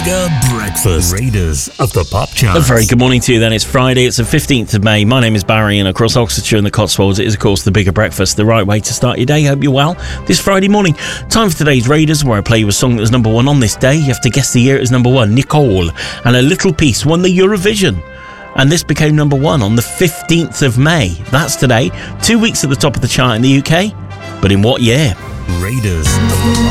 Bigger Breakfast. Raiders of the Pop Charts. A very good morning to you then. It's Friday, it's the 15th of May. My name is Barry, and across Oxfordshire and the Cotswolds, it is, of course, the Bigger Breakfast, the right way to start your day. Hope you're well. This Friday morning, time for today's Raiders, where I play you a song that was number one on this day. You have to guess the year it was number one. Nicole and A Little Piece won the Eurovision. And this became number one on the 15th of May. That's today. 2 weeks at the top of the chart in the UK. But in what year? Raiders of the Pop